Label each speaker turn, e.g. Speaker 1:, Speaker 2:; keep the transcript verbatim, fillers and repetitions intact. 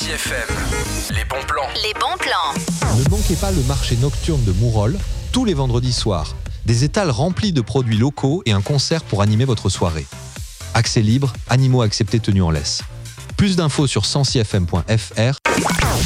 Speaker 1: Sancy F M, les bons plans.
Speaker 2: Les bons plans.
Speaker 3: Ne manquez pas le marché nocturne de Mourolles, tous les vendredis soirs. Des étals remplis de produits locaux et un concert pour animer votre soirée. Accès libre, animaux acceptés tenus en laisse. Plus d'infos sur sancy f m point f r.